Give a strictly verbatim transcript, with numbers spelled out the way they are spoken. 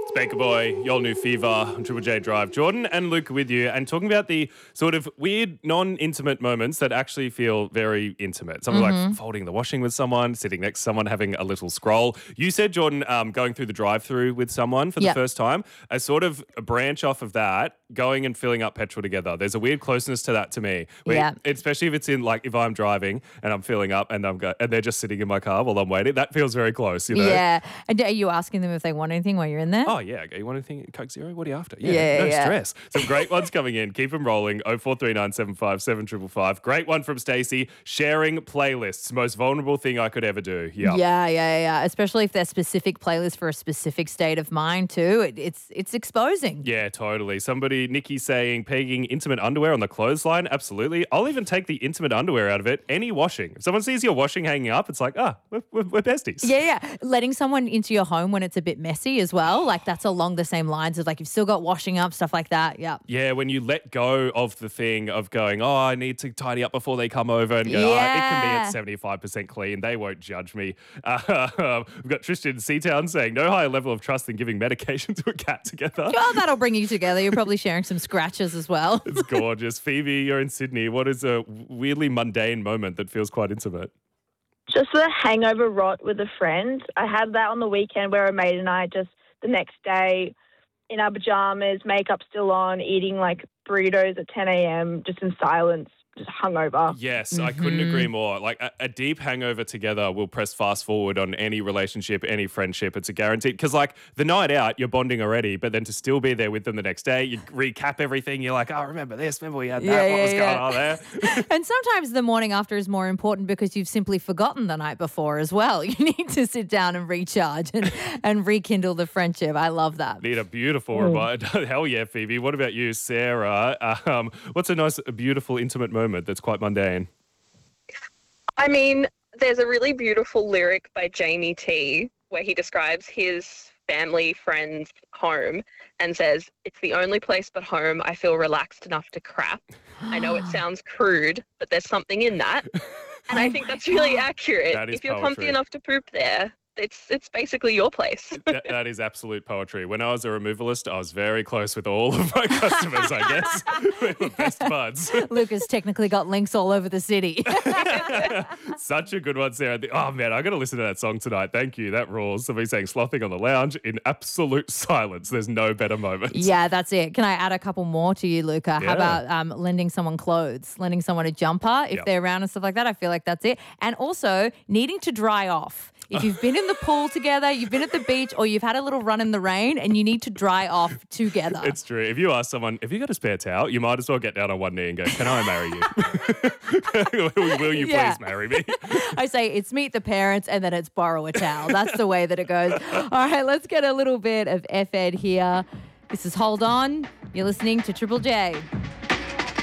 Baker Boy, your new fever on Triple J Drive. Jordan and Luke with you and talking about the sort of weird, non-intimate moments that actually feel very intimate. Something Mm-hmm. like folding the washing with someone, sitting next to someone, having a little scroll. You said, Jordan, um, going through the drive-through with someone for the Yep. first time. As sort of a branch off of that, going and filling up petrol together. There's a weird closeness to that to me. Where- Yeah. Especially if it's in, like, if I'm driving and I'm filling up and I'm go- and they're just sitting in my car while I'm waiting. That feels very close, you know? Yeah. And are you asking them if they want anything while you're in there? Oh, yeah. Okay. You want anything? Coke Zero? What are you after? Yeah, Yeah, no yeah. stress. Some great ones coming in. Keep them rolling. oh four three nine seven five seven five five. Great one from Stacey. Sharing playlists. Most vulnerable thing I could ever do. Yep. Yeah, yeah, yeah. Especially if they're specific playlists for a specific state of mind too. It, it's it's exposing. Yeah, totally. Somebody, Nikki, saying pegging intimate underwear on the clothesline. Absolutely. I'll even take the intimate underwear out of it. Any washing. If someone sees your washing hanging up, it's like, ah, we're, we're, we're besties. Yeah, yeah. Letting someone into your home when it's a bit messy as well. Like that's along the same lines of like you've still got washing up, stuff like that. Yeah. Yeah, when you let go of the thing of going, oh, I need to tidy up before they come over and go, oh, it can be Yeah. at seventy-five percent clean. They won't judge me. Uh, we've got Tristan in Seatown saying, no higher level of trust than giving medication to a cat together. Well, that'll bring you together. You're probably sharing some scratches as well. It's gorgeous. Phoebe, you're in Sydney. What is a weirdly mundane moment that feels quite intimate? Just the hangover rot with a friend. I had that on the weekend where a mate and I just the next day in our pajamas, makeup still on, eating like burritos at ten a.m. just in silence, just hungover. Yes, I couldn't agree more. Like a, a deep hangover together will press fast forward on any relationship, any friendship. It's a guarantee. Because like the night out, you're bonding already, but then to still be there with them the next day, you recap everything. You're like, oh, remember this? Remember we had that? Yeah, what yeah, was yeah. going on there? And sometimes the morning after is more important because you've simply forgotten the night before as well. You need to sit down and recharge and, and rekindle the friendship. I love that. Need a beautiful reminder. Hell yeah, Phoebe. What about you, Sarah? Um, what's a nice, beautiful, intimate moment that's quite mundane? I mean, there's a really beautiful lyric by Jamie T where he describes his family friend's home and says, it's the only place but home I feel relaxed enough to crap. I know it sounds crude, but there's something in that. And I think that's really accurate. That is if you're poetry. comfy enough to poop there, it's it's basically your place. that, that is absolute poetry. When I was a removalist, I was very close with all of my customers, I guess. We were best buds. Lucas technically got links all over the city. Such a good one, Sarah. The- Oh, man, I got to listen to that song tonight. Thank you. That rules. Somebody saying slothing on the lounge in absolute silence. There's no better moment. Yeah, that's it. Can I add a couple more to you, Luca? Yeah. How about um, lending someone clothes, lending someone a jumper if Yep. they're around and stuff like that? I feel like that's it. And also needing to dry off. If you've been in the pool together, you've been at the beach, or you've had a little run in the rain and you need to dry off together. It's true. If you ask someone, have you got a spare towel? You might as well get down on one knee and go, can I marry you? will, will you Yeah. please marry me? I say it's meet the parents and then it's borrow a towel. That's the way that it goes. All right, let's get a little bit of F Ed here. This is Hold On. You're listening to Triple J.